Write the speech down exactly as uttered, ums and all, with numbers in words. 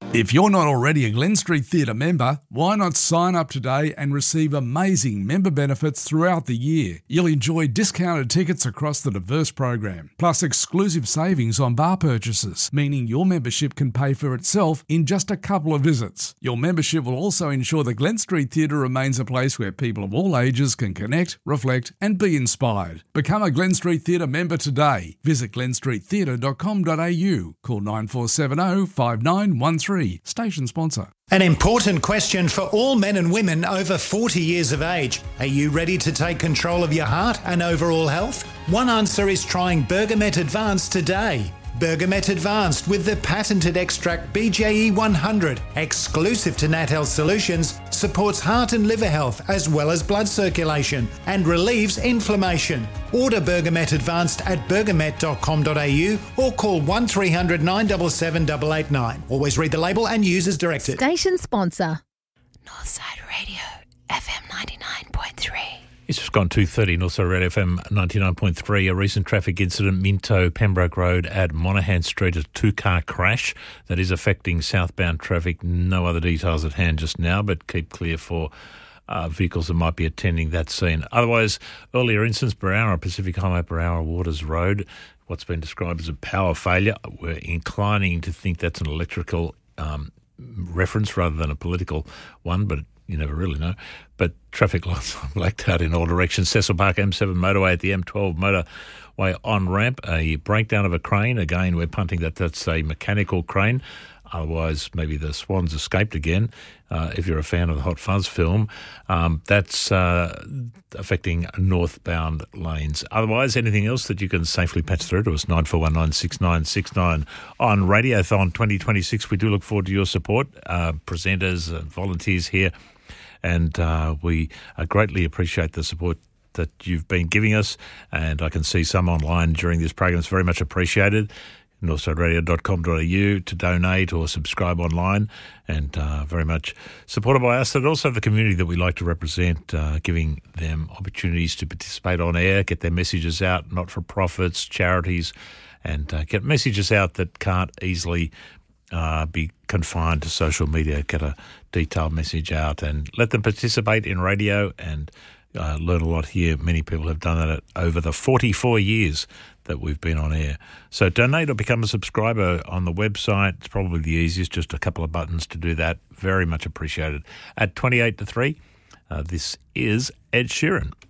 If you're not already a Glen Street Theatre member, why not sign up today and receive amazing member benefits throughout the year? You'll enjoy discounted tickets across the diverse program, plus exclusive savings on bar purchases, meaning your membership can pay for itself in just a couple of visits. Your membership will also ensure the Glen Street Theatre remains a place where people of all ages can connect, reflect and be inspired. Become a Glen Street Theatre member today. Visit glen street theatre dot com dot a u. Call nine four seven zero, five nine one three. Station sponsor. An important question for all men and women over forty years of age. Are you ready to take control of your heart and overall health? One answer is trying Bergamet Advanced today. Bergamet Advanced with the patented extract B J E one hundred, exclusive to Nat Health Solutions, supports heart and liver health as well as blood circulation and relieves inflammation. Order Bergamet Advanced at bergamet dot com dot a u or call one three hundred nine seven seven eight eight nine. Always read the label and use as directed. Station sponsor. Northside Radio, F M ninety-nine point three. It's just gone two thirty, Northside Radio F M ninety-nine point three. A recent traffic incident, Minto, Pembroke Road at Monaghan Street, a two-car crash that is affecting southbound traffic. No other details at hand just now, but keep clear for uh, vehicles that might be attending that scene. Otherwise, earlier instance, Berowra, Pacific Highway, Berowra Waters Road, what's been described as a power failure. We're inclining to think that's an electrical um, reference rather than a political one, but you never really know. But traffic lights are blacked out in all directions. Cecil Park M seven motorway at the M twelve motorway on-ramp. A breakdown of a crane. Again, we're punting that that's a mechanical crane. Otherwise, maybe the Swans escaped again. Uh, if you're a fan of the Hot Fuzz film, um, that's uh, affecting northbound lanes. Otherwise, anything else that you can safely patch through to us, nine four one nine six nine six nine. On Radiothon twenty twenty-six, we do look forward to your support, uh, presenters and volunteers here, and uh, we uh, greatly appreciate the support that you've been giving us, and I can see some online during this program. It's very much appreciated. northside radio dot com dot a u to donate or subscribe online, and uh, very much supported by us, and also the community that we like to represent, uh, giving them opportunities to participate on air, get their messages out, not-for-profits, charities, and uh, get messages out that can't easily uh, be confined to social media. Get a detailed message out and let them participate in radio and uh, learn a lot here. Many people have done that over the forty-four years that we've been on air. So donate or become a subscriber on the website. It's probably the easiest, just a couple of buttons to do that. Very much appreciated. At twenty-eight to three, uh, this is Ed Sheeran.